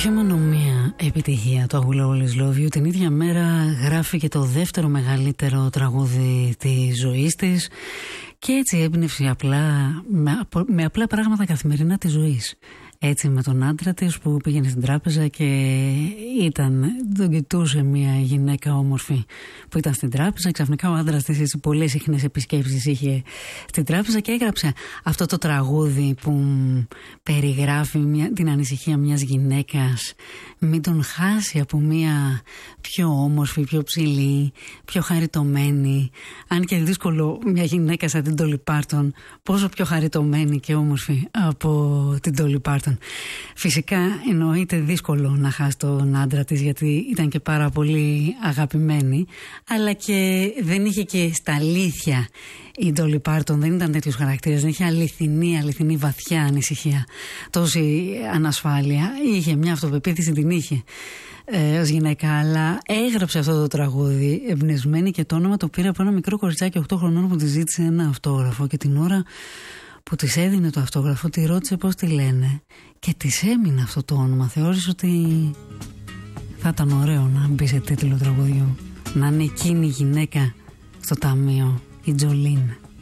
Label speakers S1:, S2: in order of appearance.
S1: όχι μόνο μία επιτυχία το I Will Always Love You, την ίδια μέρα γράφει και το δεύτερο μεγαλύτερο τραγούδι της ζωής της και έτσι έμπνευσε με απλά πράγματα καθημερινά της ζωής. Έτσι με τον άντρα της που πήγαινε στην τράπεζα και τον κοιτούσε μια γυναίκα όμορφη που ήταν στην τράπεζα. Ξαφνικά ο άντρας της έτσι πολλές συχνές επισκέψεις είχε στην τράπεζα και έγραψε αυτό το τραγούδι που περιγράφει την ανησυχία μιας γυναίκας μην τον χάσει από μια πιο όμορφη, πιο ψηλή, πιο χαριτωμένη. Αν και δύσκολο μια γυναίκα σαν την Dolly Parton, πόσο πιο χαριτωμένη και όμορφη από την Dolly Parton. Φυσικά εννοείται δύσκολο να χάσει τον άντρα της γιατί ήταν και πάρα πολύ αγαπημένη, αλλά και δεν είχε και στα αλήθεια η Dolly Parton, δεν ήταν τέτοιος χαρακτήρας, δεν είχε αληθινή βαθιά ανησυχία, τόση ανασφάλεια, είχε μια αυτοπεποίθηση, την είχε ως γυναίκα, αλλά έγραψε αυτό το τραγούδι εμπνευσμένη και το όνομα το πήρε από ένα μικρό κοριτσάκι 8 χρονών που της ζήτησε ένα αυτόγραφο και την ώρα που της έδινε το αυτόγραφο τη ρώτησε πώς τη λένε και της έμεινε αυτό το όνομα. Θεώρησε ότι θα ήταν ωραίο να μπει σε τίτλο τραγουδιού, να είναι εκείνη η γυναίκα στο ταμείο, η Τζολίν.